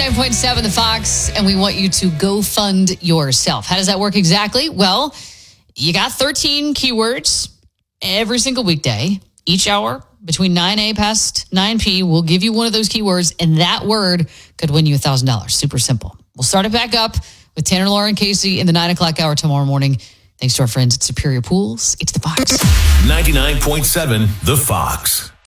99.7 The Fox, and we want you to go fund yourself. How does that work exactly? Well, you got 13 keywords every single weekday. Each hour between 9A past 9P, we'll give you one of those keywords, and that word could win you $1,000. Super simple. We'll start it back up with Tanner, Laura, and Casey in the 9 o'clock hour tomorrow morning. Thanks to our friends at Superior Pools. It's The Fox. 99.7 The Fox.